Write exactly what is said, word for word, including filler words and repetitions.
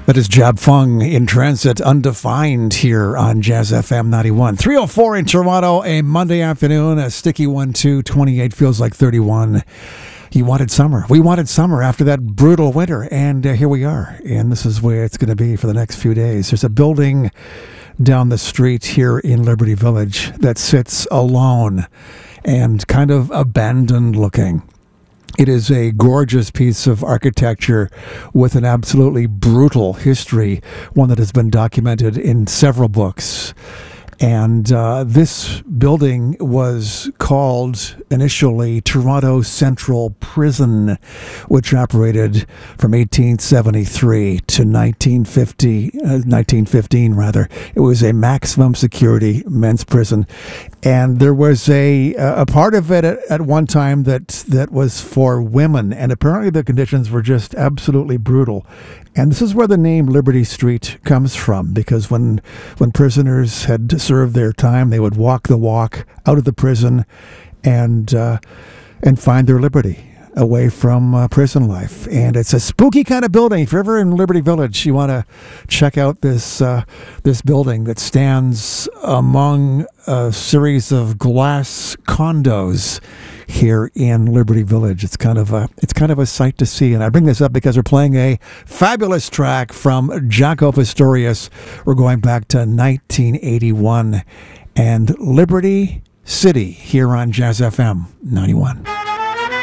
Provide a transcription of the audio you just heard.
That is Jab Fung in Transit, Undefined, here on Jazz F M ninety-one. three oh four in Toronto, a Monday afternoon, a sticky one, two, twenty-eight feels like thirty-one. You wanted summer. We wanted summer after that brutal winter, and uh, here we are. And this is where it's going to be for the next few days. There's a building down the street here in Liberty Village that sits alone and kind of abandoned looking. It is a gorgeous piece of architecture with an absolutely brutal history, one that has been documented in several books. And uh, this building was called initially Toronto Central Prison, which operated from eighteen seventy-three to nineteen fifty, uh, nineteen fifteen rather. It was a maximum security men's prison. And there was a a part of it at, at one time that, that was for women. And apparently the conditions were just absolutely brutal. And this is where the name Liberty Street comes from, because when when prisoners had served their time, they would walk the walk out of the prison and uh, and find their liberty away from uh, prison life. And it's a spooky kind of building. If you're ever in Liberty Village, you want to check out this uh, this building that stands among a series of glass condos here in Liberty Village. It's kind of a it's kind of a sight to see. And I bring this up because we're playing a fabulous track from Jaco Pastorius. We're going back to nineteen eighty-one and Liberty City here on Jazz F M ninety-one.